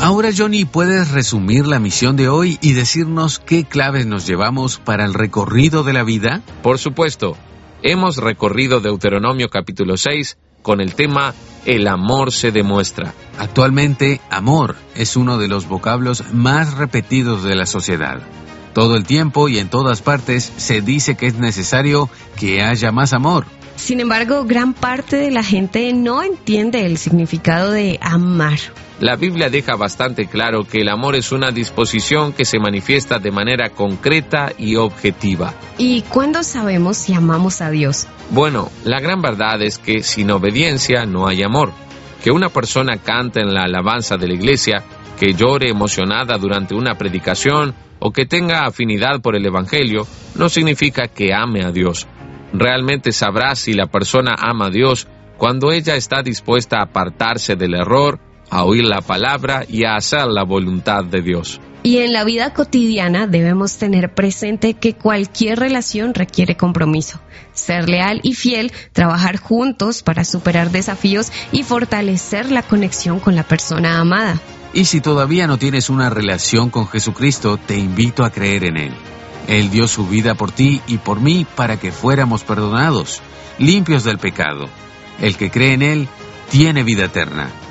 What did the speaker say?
Ahora, Johnny, ¿puedes resumir la misión de hoy y decirnos qué claves nos llevamos para el recorrido de la vida? Por supuesto. Hemos recorrido Deuteronomio capítulo 6 con el tema El amor se demuestra. Actualmente, amor es uno de los vocablos más repetidos de la sociedad. Todo el tiempo y en todas partes se dice que es necesario que haya más amor. Sin embargo, gran parte de la gente no entiende el significado de amar. La Biblia deja bastante claro que el amor es una disposición que se manifiesta de manera concreta y objetiva. ¿Y cuándo sabemos si amamos a Dios? Bueno, la gran verdad es que sin obediencia no hay amor. Que una persona cante en la alabanza de la iglesia, que llore emocionada durante una predicación o que tenga afinidad por el Evangelio, no significa que ame a Dios. Realmente sabrás si la persona ama a Dios cuando ella está dispuesta a apartarse del error, a oír la palabra y a hacer la voluntad de Dios. Y en la vida cotidiana debemos tener presente que cualquier relación requiere compromiso. Ser leal y fiel, trabajar juntos para superar desafíos y fortalecer la conexión con la persona amada. Y si todavía no tienes una relación con Jesucristo, te invito a creer en Él. Él dio su vida por ti y por mí para que fuéramos perdonados, limpios del pecado. El que cree en Él tiene vida eterna.